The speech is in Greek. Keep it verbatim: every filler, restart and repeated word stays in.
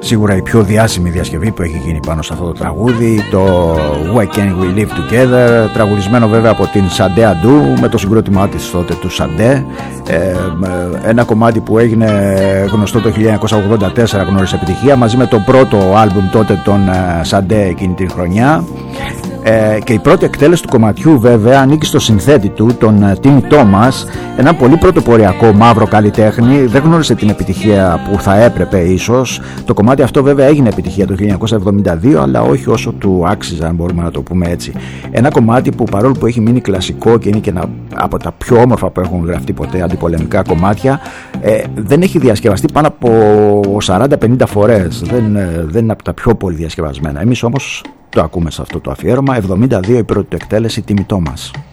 σίγουρα η πιο διάσημη διασκευή που έχει γίνει πάνω σε αυτό το τραγούδι, το Why Can't We Live Together, τραγουδισμένο βέβαια από την Sade Adu με το συγκρότημά της τότε του Sade, ε, ένα κομμάτι που έγινε γνωστό το χίλια εννιακόσια ογδόντα τέσσερα, γνώρισε επιτυχία μαζί με το πρώτο άλμπουμ τότε των Sade εκείνη την χρονιά. Ε, και η πρώτη εκτέλεση του κομματιού βέβαια ανήκει στο συνθέτη του, τον Tim Thomas, ένα πολύ πρωτοποριακό μαύρο καλλιτέχνη. Δεν γνώρισε την επιτυχία που θα έπρεπε ίσως. Το κομμάτι αυτό βέβαια έγινε επιτυχία το χίλια εννιακόσια εβδομήντα δύο, αλλά όχι όσο του άξιζε, αν μπορούμε να το πούμε έτσι. Ένα κομμάτι που παρόλο που έχει μείνει κλασικό και είναι και ένα από τα πιο όμορφα που έχουν γραφτεί ποτέ αντιπολεμικά κομμάτια, ε, δεν έχει διασκευαστεί πάνω από σαράντα πενήντα φορές. Δεν, δεν είναι από τα πιο πολύ διασκευασμένα. Εμείς όμως το ακούμε σε αυτό το αφιέρωμα. εβδομήντα δύο η πρώτη του εκτέλεση, Timmy Thomas.